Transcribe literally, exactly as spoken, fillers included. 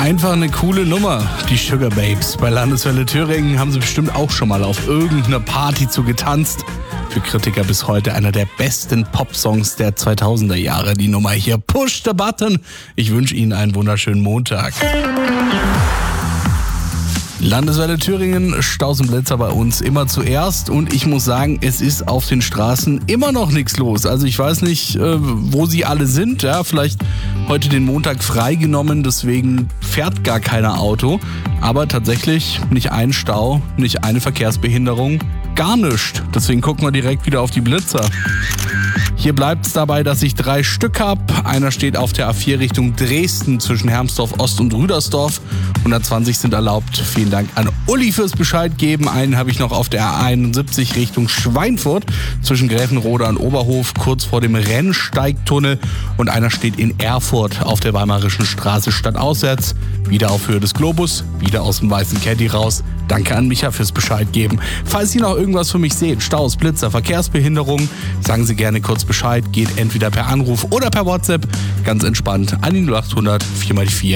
Einfach eine coole Nummer, die Sugar Babes. Bei Landeswelle Thüringen haben sie bestimmt auch schon mal auf irgendeiner Party zu getanzt. Für Kritiker bis heute einer der besten Popsongs der zweitausender Jahre. Die Nummer hier, Push the Button. Ich wünsche Ihnen einen wunderschönen Montag. Landeswelle Thüringen, Staus und Blitzer bei uns immer zuerst und ich muss sagen, es ist auf den Straßen immer noch nichts los. Also ich weiß nicht, wo sie alle sind, ja, vielleicht heute den Montag freigenommen, deswegen fährt gar keiner Auto, aber tatsächlich nicht ein Stau, nicht eine Verkehrsbehinderung, gar nichts. Deswegen gucken wir direkt wieder auf die Blitzer. Hier bleibt es dabei, dass ich drei Stück habe. Einer steht auf der A vier Richtung Dresden zwischen Hermsdorf Ost und Rüdersdorf. hundertzwanzig sind erlaubt. Vielen Dank an Uli fürs Bescheid geben. Einen habe ich noch auf der A einundsiebzig Richtung Schweinfurt zwischen Gräfenrode und Oberhof kurz vor dem Rennsteigtunnel. Und einer steht in Erfurt auf der Weimarischen Straße stadtauswärts. Wieder auf Höhe des Globus, wieder aus dem weißen Caddy raus. Danke an Micha fürs Bescheid geben. Falls Sie noch irgendwas für mich sehen, Staus, Blitzer, Verkehrsbehinderungen, sagen Sie gerne kurz Bescheid. Geht entweder per Anruf oder per WhatsApp. Ganz entspannt an die null acht hundert vier mal die vier.